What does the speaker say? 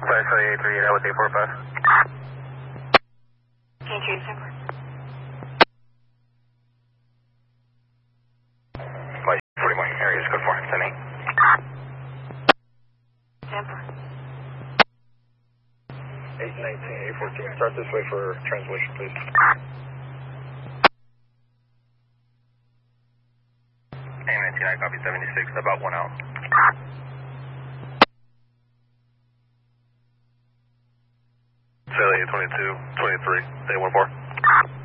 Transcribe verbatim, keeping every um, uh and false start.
Sorry, sorry, eight three eight, I would say four five. Can you change number? My forty-one area is good for ten eight. Temper. eight nineteen, eight fourteen, start this way for translation, please. eight nineteen, I copy seventy-six, about one out. Charlie eight twenty-two, twenty-three, day one four.